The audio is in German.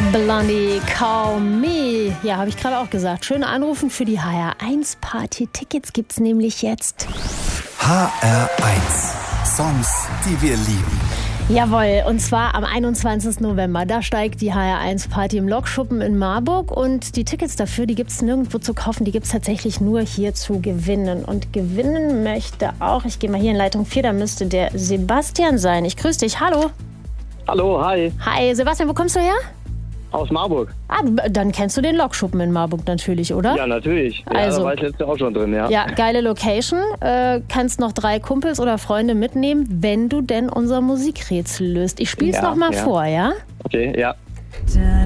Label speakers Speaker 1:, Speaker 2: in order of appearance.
Speaker 1: Blondie, Call Me. Ja, habe ich gerade auch gesagt. Schön anrufen für die HR1-Party. Tickets gibt's nämlich jetzt.
Speaker 2: HR1. Songs, die wir lieben.
Speaker 1: Jawohl, und zwar am 21. November. Da steigt die HR1-Party im Lokschuppen in Marburg. Und die Tickets dafür, die gibt's nirgendwo zu kaufen. Die gibt's tatsächlich nur hier zu gewinnen. Und gewinnen möchte auch, ich gehe mal hier in Leitung 4, da müsste der Sebastian sein. Ich grüße dich, hallo.
Speaker 3: Hallo, hi.
Speaker 1: Hi, Sebastian, wo kommst du her?
Speaker 3: Aus Marburg.
Speaker 1: Ah, dann kennst du den Lokschuppen in Marburg natürlich, oder?
Speaker 3: Ja, natürlich. Ja,
Speaker 1: Also,
Speaker 3: da war ich letztes Jahr auch schon drin, ja.
Speaker 1: Ja, geile Location. Kannst noch 3 Kumpels oder Freunde mitnehmen, wenn du denn unser Musikrätsel löst. Ich spiel's noch mal vor, ja?
Speaker 3: Okay, ja.